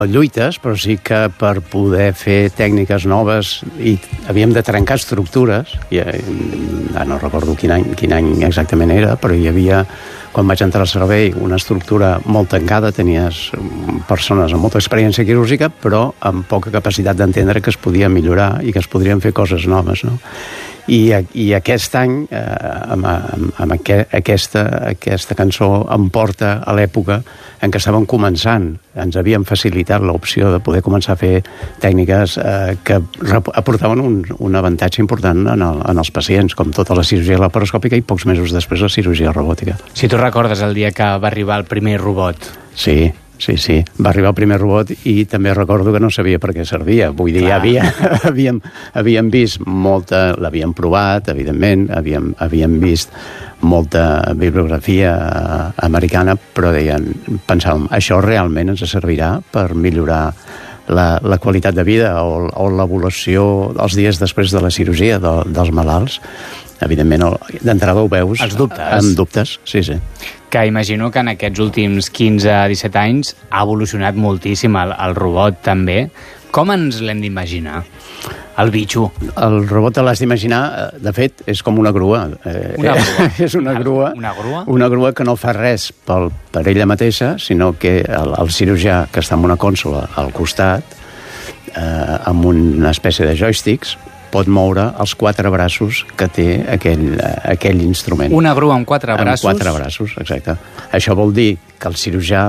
lluites, però sí que per poder fer tècniques noves i havíem de trencar estructures, no recordo quin any exactament era, però hi havia, quan vaig entrar al servei, una estructura molt tancada, tenies persones amb molta experiència quirúrgica, però amb poca capacitat d'entendre que es podia millorar i que es podrien fer coses noves, no? I aquest any, amb aquesta cançó, em porta a l'època en què estàvem començant. Ens havien facilitat l'opció de poder començar a fer tècniques que aportaven un avantatge important en els pacients, com tota la cirurgia laparoscòpica i pocs mesos després la cirurgia robòtica. Si tu recordes el dia que va arribar el primer robot. Sí. Va arribar el primer robot i també recordo que no sabia per què servia. Vull dir, havíem vist molta... L'havíem provat, evidentment, havíem vist molta bibliografia americana, però pensàvem, això realment ens servirà per millorar la qualitat de vida o l'evolució els dies després de la cirurgia dels malalts. Evidentment, d'entrada ho veus... Els dubtes. Amb dubtes, sí. Que imagino que en aquests últims 15-17 anys ha evolucionat moltíssim el robot també. Com ens l'hem d'imaginar? El bitxo. El robot te l'has d'imaginar, de fet, és com una grua. Una grua? És una grua. Una grua? Una grua que no fa res per ella mateixa, sinó que el cirurgià, que està en una consola al costat, amb una espècie de joysticks, pot moure els 4 braços que té aquell instrument. Una grua amb 4 braços? Amb 4 braços, exacte. Això vol dir que el cirurgià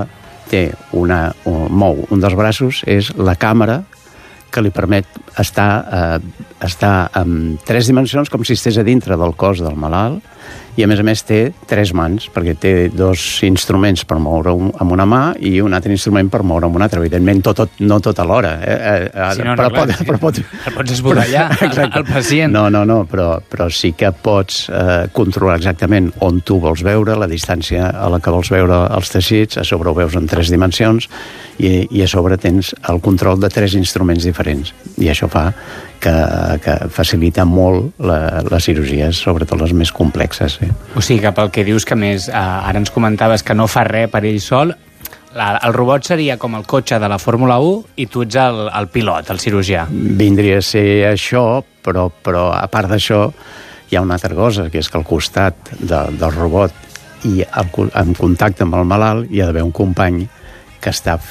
mou un dels braços, és la càmera que li permet estar en 3 dimensions, com si estigués a dintre del cos del malalt, i a més té 3 mans, perquè té 2 instruments per moure amb una mà i un altre instrument per moure amb una altra. Evidentment, no tot alhora. Però pots esborrallar el pacient. No, però sí que pots controlar exactament on tu vols veure, la distància a la que vols veure els teixits, a sobre ho veus en 3 dimensions, i a sobre tens el control de 3 instruments diferents. I això fa que facilita molt les cirurgies, sobretot les més complexes. O sigui que pel que dius que més, ara ens comentaves que no fa res per ell sol, el robot seria com el cotxe de la Fórmula 1 i tu ets el pilot, el cirurgià. Vindria a ser això, però a part d'això hi ha una altra cosa, que és que al costat del robot i en contacte amb el malalt hi ha d'haver un company que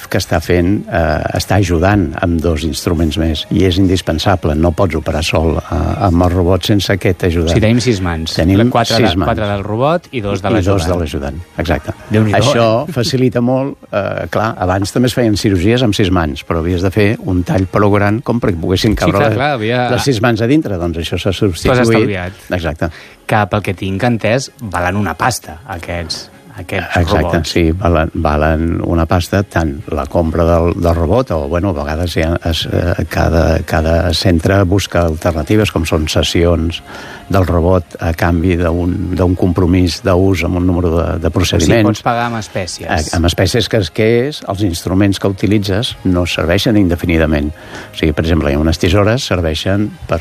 està ajudant amb 2 instruments més, i és indispensable, no pots operar sol amb el robot sense aquest ajudant. O sigui, tenim 6 mans. Tenim 4 del robot i 2 de l'ajudant. I 2 de l'ajudant, exacte. Això facilita molt, clar, abans també es feien cirurgies amb 6 mans, però havies de fer un tall prou gran com perquè poguessin caure les 6 mans a dintre, doncs això s'ha substituït. Exacte. Que pel que tinc entès, valen una pasta, aquests Exacte, robots. Sí, valen una pasta, tant la compra del robot, o a vegades cada centre busca alternatives, com són sessions del robot a canvi d'un compromís d'ús amb un número de procediments. O sigui, pots pagar amb espècies. Amb espècies que els instruments que utilitzes no serveixen indefinidament. O sigui, per exemple, unes tisores serveixen per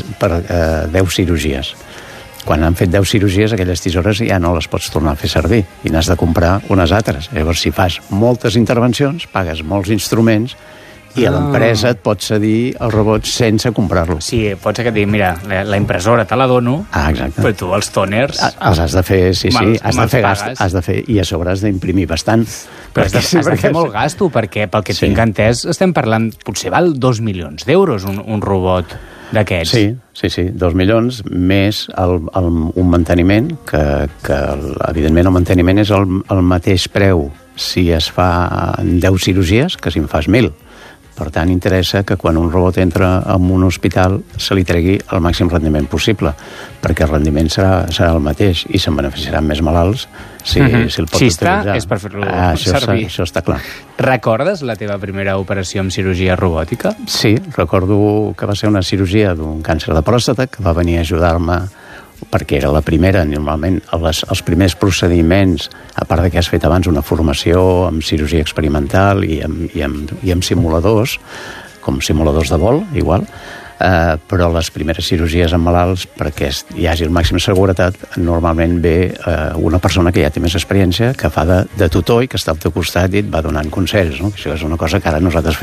10 cirurgies. Quan han fet 10 cirurgies, aquelles tisores ja no les pots tornar a fer servir i n'has de comprar unes altres. Llavors, si fas moltes intervencions, pagues molts instruments i a l'empresa et pot cedir el robot sense comprar-lo. Sí, pot ser que et digui, mira, la impressora te la dono, però tu els tòners... Els has de fer, sí, has de fer gast, i a sobre has d'imprimir bastant. Però has de fer molt gasto, perquè pel que tinc entès estem parlant, potser val 2 milions d'euros un robot d'aquests. Sí, 2 milions, més un manteniment, que evidentment el manteniment és el mateix preu si es fa 10 cirurgies que si en fas 1.000. Per tant, interessa que quan un robot entra en un hospital se li tregui el màxim rendiment possible, perquè el rendiment serà el mateix i se'n beneficiaran més malalts si el pots utilitzar. És per fer-lo servir. Això està clar. Recordes la teva primera operació amb cirurgia robòtica? Sí, recordo que va ser una cirurgia d'un càncer de pròstata que va venir a ajudar-me, perquè era la primera. Normalment els primers procediments, a part que has fet abans una formació amb cirurgia experimental i amb simuladors, com simuladors de vol, igual, però les primeres cirurgies en malalts, perquè hi hagi el màxim de seguretat, normalment ve una persona que ja té més experiència, que fa de tutor i que està al teu costat i et va donant consells, no? Això és una cosa que ara nosaltres